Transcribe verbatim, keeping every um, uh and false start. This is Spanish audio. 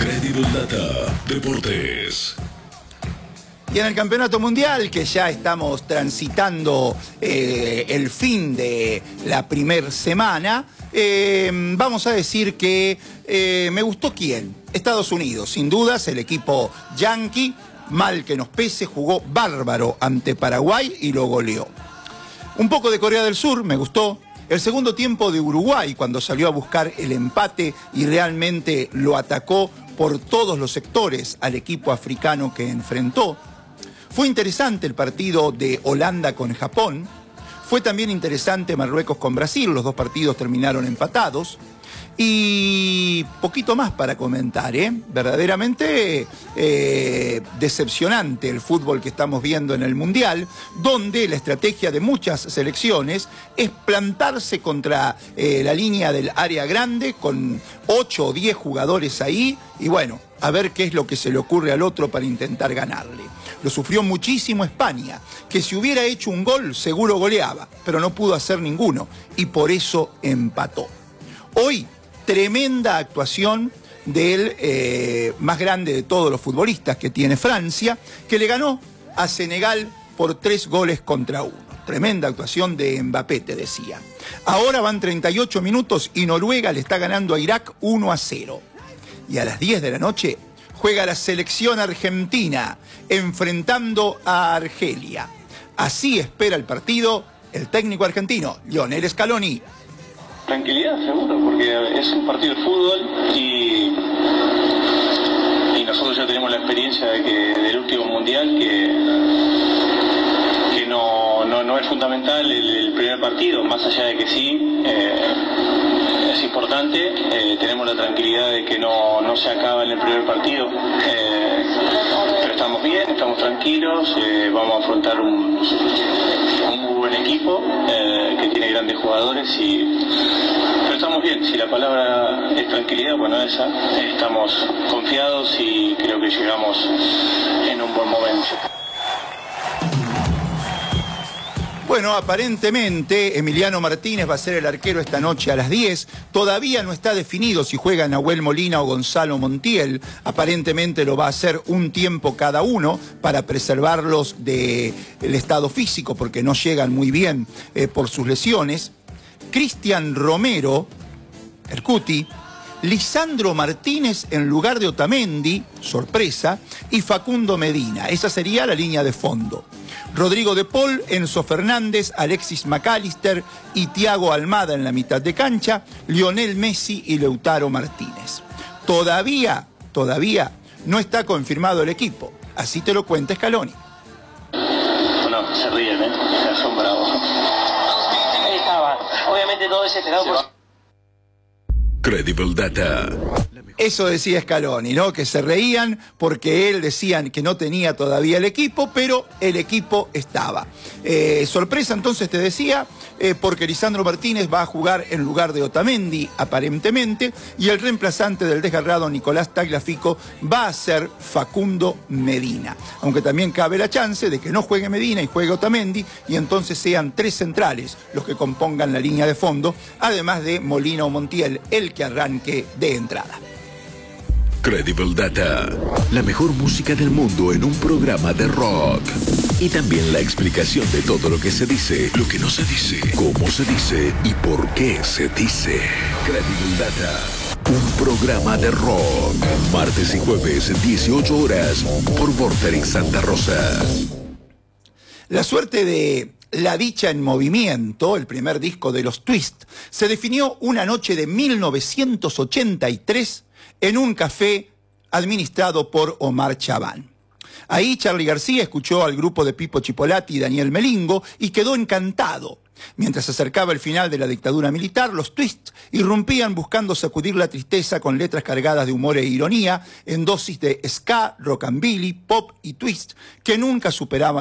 Credible Data Deportes. Y en el Campeonato Mundial, que ya estamos transitando eh, el fin de la primer semana, eh, vamos a decir que eh, me gustó quién. Estados Unidos, sin dudas, el equipo yankee, mal que nos pese, jugó bárbaro ante Paraguay y lo goleó. Un poco de Corea del Sur, me gustó. El segundo tiempo de Uruguay, cuando salió a buscar el empate y realmente lo atacó por todos los sectores al equipo africano que enfrentó. Fue interesante el partido de Holanda con Japón. Fue también interesante Marruecos con Brasil. Los dos partidos terminaron empatados. Y poquito más para comentar, ¿eh? Verdaderamente eh, decepcionante el fútbol que estamos viendo en el Mundial, donde la estrategia de muchas selecciones es plantarse contra eh, la línea del área grande con ocho o diez jugadores ahí y bueno, a ver qué es lo que se le ocurre al otro para intentar ganarle. Lo sufrió muchísimo España, que si hubiera hecho un gol seguro goleaba, pero no pudo hacer ninguno y por eso empató. Hoy, tremenda actuación del eh, más grande de todos los futbolistas que tiene Francia, que le ganó a Senegal por tres goles contra uno. Tremenda actuación de Mbappé, te decía. Ahora van treinta y ocho minutos y Noruega le está ganando a Irak uno a cero. Y a las diez de la noche juega la selección argentina enfrentando a Argelia. Así espera el partido el técnico argentino, Lionel Scaloni. Tranquilidad, seguro, porque es un partido de fútbol y, y nosotros ya tenemos la experiencia de que del último mundial que, que no, no, no es fundamental el, el primer partido, más allá de que sí, eh, es importante, eh, tenemos la tranquilidad de que no, no se acaba en el primer partido, eh, pero estamos bien, estamos tranquilos, eh, vamos a afrontar un, un muy buen equipo eh, que tiene grandes jugadores y pero estamos bien, si la palabra es tranquilidad, bueno, esa, estamos confiados y creo que llegamos en un buen momento. Bueno, aparentemente Emiliano Martínez va a ser el arquero esta noche a las diez. Todavía no está definido si juega Nahuel Molina o Gonzalo Montiel. Aparentemente lo va a hacer un tiempo cada uno para preservarlos del estado físico porque no llegan muy bien eh, por sus lesiones. Cristian Romero, el Cuti, Lisandro Martínez en lugar de Otamendi, sorpresa, y Facundo Medina. Esa sería la línea de fondo. Rodrigo de Paul, Enzo Fernández, Alexis McAllister y Thiago Almada en la mitad de cancha, Lionel Messi y Lautaro Martínez. Todavía, todavía no está confirmado el equipo. Así te lo cuenta Scaloni. Bueno, se ríen, ¿eh? Son bravos. Ahí estaba. Obviamente todo desesperado por... Credible Data. Eso decía Scaloni, ¿no? Que se reían porque él decían que no tenía todavía el equipo, pero el equipo estaba. Eh, sorpresa entonces te decía, eh, porque Lisandro Martínez va a jugar en lugar de Otamendi, aparentemente, y el reemplazante del desgarrado Nicolás Tagliafico va a ser Facundo Medina. Aunque también cabe la chance de que no juegue Medina y juegue Otamendi, y entonces sean tres centrales los que compongan la línea de fondo, además de Molina o Montiel, el que arranque de entrada. Credible Data. La mejor música del mundo en un programa de rock. Y también la explicación de todo lo que se dice, lo que no se dice, cómo se dice y por qué se dice. Credible Data. Un programa de rock. Martes y jueves, dieciocho horas, por Vorterix Santa Rosa. La suerte de La Dicha en Movimiento, el primer disco de los Twist, se definió una noche de mil novecientos ochenta y tres en un café administrado por Omar Chabán. Ahí Charly García escuchó al grupo de Pipo Chipolati y Daniel Melingo y quedó encantado. Mientras se acercaba el final de la dictadura militar, los Twist irrumpían buscando sacudir la tristeza con letras cargadas de humor e ironía en dosis de ska, rockabilly, pop y twist que nunca superaban